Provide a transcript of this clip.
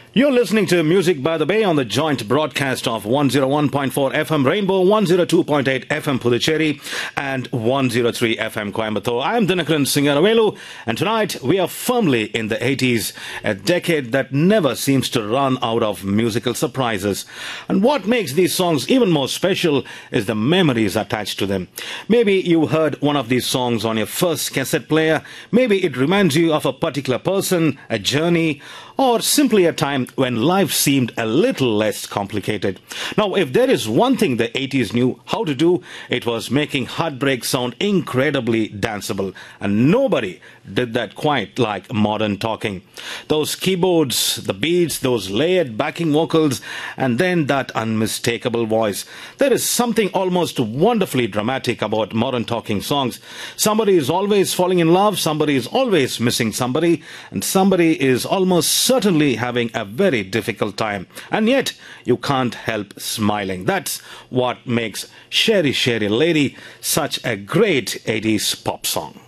You're listening to Music by the Bay on the joint broadcast of 101.4 FM Rainbow, 102.8 FM Puducherry, and 103 FM Coimbatore. I'm Dinakaran Singaravelu, and tonight we are firmly in the 80s, a decade that never seems to run out of musical surprises. And what makes these songs even more special is the memories attached to them. Maybe you heard one of these songs on your first cassette player. Maybe it reminds you of a particular person, a journey, or simply a time when life seemed a little less complicated. Now, if there is one thing the 80s knew how to do, it was making heartbreak sound incredibly danceable. And nobody did that quite like Modern Talking. Those keyboards, the beats, those layered backing vocals, and then that unmistakable voice. There is something almost wonderfully dramatic about Modern Talking songs. Somebody is always falling in love, somebody is always missing somebody, and somebody is almost certainly having a very difficult time. And yet, you can't help smiling. That's what makes Sherry Sherry Lady such a great 80s pop song.